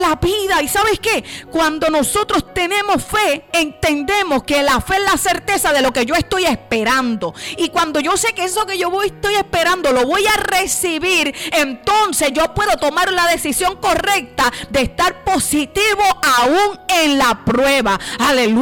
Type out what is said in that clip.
la vida. ¿Y sabes qué? Cuando nosotros tenemos fe, entendemos que la fe es la certeza de lo que yo estoy esperando. Y cuando yo sé que eso que estoy esperando lo voy a recibir, entonces yo puedo tomar la decisión correcta de estar positivo aún en la prueba. Aleluya.